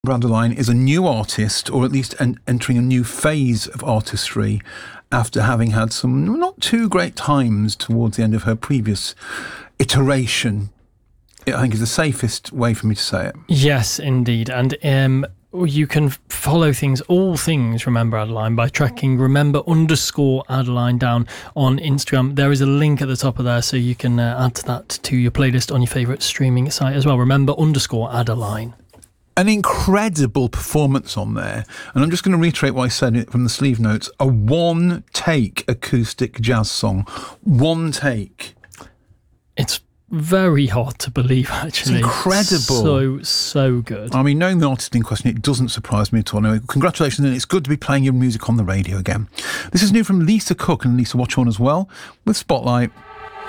Adeline is a new artist, or at least entering a new phase of artistry after having had some not too great times towards the end of her previous iteration. I think is the safest way for me to say it. Yes, indeed. And you can follow all things Remember Adeline by tracking Remember_Adeline down on Instagram. There is a link at the top of there, so you can add that to your playlist on your favourite streaming site as well. Remember_Adeline. An incredible performance on there. And I'm just going to reiterate what I said from the sleeve notes. A one-take acoustic jazz song. One take. It's very hard to believe, actually. It's incredible. So good. I mean, knowing the artist in question, it doesn't surprise me at all. Anyway, congratulations, and it's good to be playing your music on the radio again. This is new from Lisa Cook and Lisa Watchorn as well, with Spotlight.